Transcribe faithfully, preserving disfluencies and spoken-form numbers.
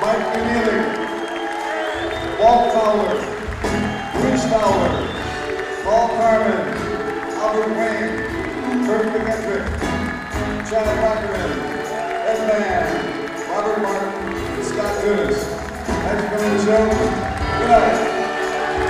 Mike McNeely, Walt Fowler, Bruce Fowler, Paul Carmen, Albert Wayne, Kurt McKendrick, Chad Rockerman, Ed Mann, Robert Martin, and Scott Tunis. Thanks for coming to the show.